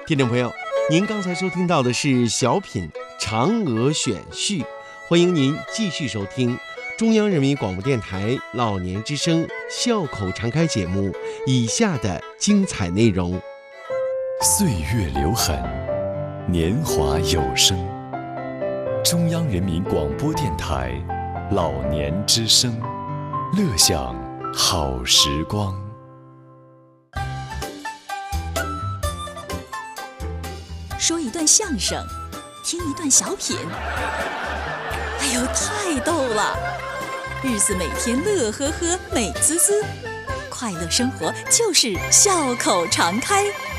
听众朋友，您刚才收听到的是小品《嫦娥选序》，欢迎您继续收听中央人民广播电台老年之声笑口常开节目以下的精彩内容。 岁月留痕，年华有声。中央人民广播电台老年之声，乐享好时光。 说一段相声，听一段小品，哎呦，太逗了！日子每天乐呵呵，美滋滋，快乐生活就是笑口常开。